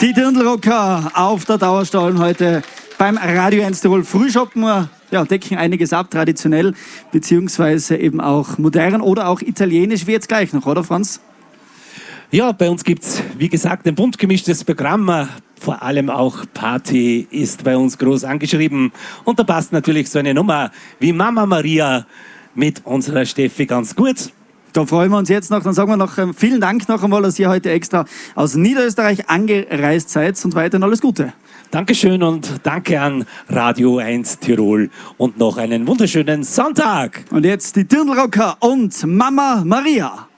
Die Dirndlrocker auf der Dauerstollen heute beim Radio 1 Tirol Frühschoppen. Ja, decken einiges ab, traditionell, beziehungsweise eben auch modern oder auch italienisch, wie jetzt gleich noch, oder Franz? Ja, bei uns gibt es, wie gesagt, ein bunt gemischtes Programm. Vor allem auch Party ist bei uns groß angeschrieben. Und da passt natürlich so eine Nummer wie Mama Maria mit unserer Steffi ganz gut. Da freuen wir uns jetzt noch. Dann sagen wir noch vielen Dank noch einmal, dass ihr heute extra aus Niederösterreich angereist seid und weiterhin alles Gute. Dankeschön und danke an Radio 1 Tirol und noch einen wunderschönen Sonntag. Und jetzt die Dirndlrocker und Mama Maria.